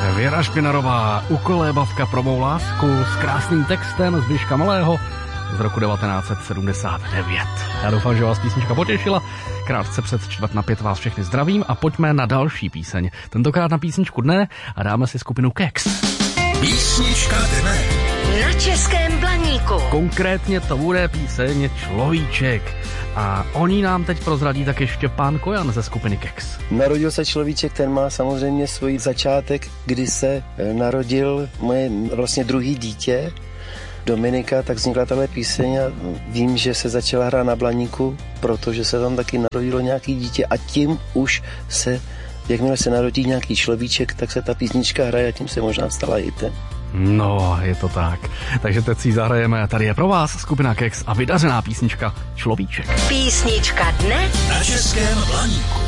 Věra Špinarová, Ukolébavka pro mou lásku s krásným textem Zbyška Malého z roku 1979. Já doufám, že vás písnička potěšila. Krátce před 4:45 vás všechny zdravím a pojďme na další píseň. Tentokrát na písničku dne a dáme si skupinu Keks. Písnička dne na Českém Blaníku. Konkrétně to bude píseň Človíček. A oni nám teď prozradí taky Štěpán Kojan ze skupiny Keks. Narodil se človíček, ten má samozřejmě svůj začátek, kdy se narodil moje vlastně druhý dítě, Dominika, tak vznikla tahle píseň a vím, že se začala hrát na Blaníku, protože se tam taky narodilo nějaký dítě a tím už se, jakmile se narodí nějaký človíček, tak se ta písnička hraje a tím se možná stala hitem. No, je to tak. Takže teď si zahrajeme. Tady je pro vás skupina Keks a vydařená písnička Človíček. Písnička dne na Českém Blaníku.